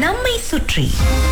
நம்மை சுற்றி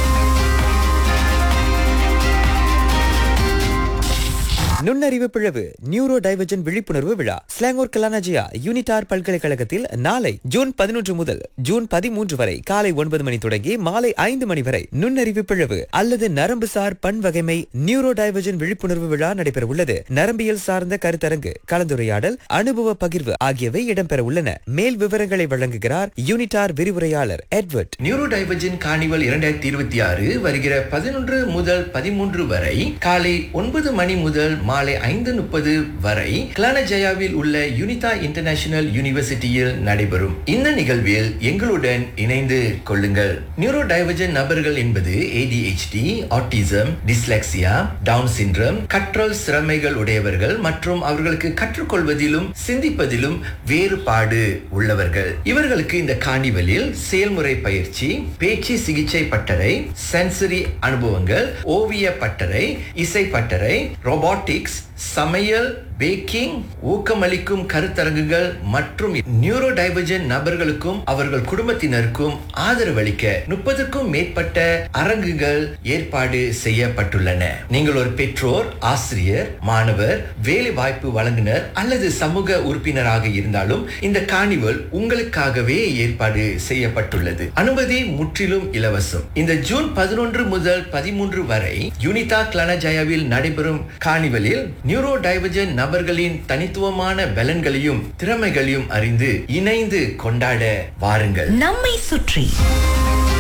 நுண்ணறிவு பிளவு நியூரோ டைவர்ஜன் விழிப்புணர்வு விழா ஸ்லாங்கோர் கலானஜியா யூனிடார் பல்கலைக்கழகத்தில் நாளை ஜூன் 11 முதல் ஜூன் 13 வரை காலை 9 மணி தொடங்கி மாலை 5 மணி வரை நுண்ணறிவு பிளவு அல்லது நரம்புசார் பன்வகைமை நியூரோ டைவர்ஜன் விழிப்புணர்வு விழா நடைபெற உள்ளது. நரம்பியல் சார்ந்த கருத்தரங்கு, கலந்துரையாடல், அனுபவ பகிர்வு ஆகியவை இடம்பெற உள்ளன. மேல் விவரங்களை வழங்குகிறார் யூனிடார் விரிவுரையாளர் எட்வர்ட். நியூரோ டைவர்ஜன் கார்னிவல் 2026 வருகிற 11 முதல் 13 வரை காலை 9 மணி முதல் மாலை 5:30 வரை கிளானஜயாவில் உள்ள யூனிதா இன்டர்நேஷனல் யூனிவர்சிட்டியில் நடைபெறும். இந்த நிகழ்வில் எங்களுடன் இணைந்து கொள்ளுங்கள். நியூரோ டைவர்ஜன் நபர்கள் என்பது ADHD, autism, dyslexia, down syndrome, கற்றல் சிரமைகள் உடையவர்கள் மற்றும் அவர்களுக்கு கற்றுக்கொள்வதிலும் சிந்திப்பதிலும் வேறுபாடு உள்ளவர்கள். இவர்களுக்கு இந்த கார்னிவலில் செயல்முறை பயிற்சி, பேச்சு சிகிச்சை பட்டறை, சென்சரி அனுபவங்கள், ஓவிய பட்டறை, இசை பட்டறை, ரோபாட்டிக்ஸ், சமையல், பேக்கிங், ஊக்கமளிக்கும் கருத்தரங்குகள் மற்றும் நியூரோ டைவர்ஜன் நபர்களுக்கும் அவர்கள் குடும்பத்தினருக்கும் ஆதரவளிக்க 30க்கும் மேற்பட்ட அரங்குகள் ஏற்பாடு செய்யப்பட்டுள்ளன. நீங்கள் ஒரு பெற்றோர், ஆசிரியர், மாணவர், வேலை வாய்ப்பு வழங்குனர் அல்லது சமூக உறுப்பினராக இருந்தாலும் இந்த கார்னிவல் உங்களுக்காகவே ஏற்பாடு செய்யப்பட்டுள்ளது. அனுமதி முற்றிலும் இலவசம். இந்த ஜூன் 11 முதல் 13 வரை யூனிதா கிளானஜயாவில் நடைபெறும் கார்னிவலில் நியூரோ டைவர்ஜன் நபர்களின் தனித்துவமான பலன்களையும் திறமைகளையும் அறிந்து இணைந்து கொண்டாட வாருங்கள். நம்மை சுற்றி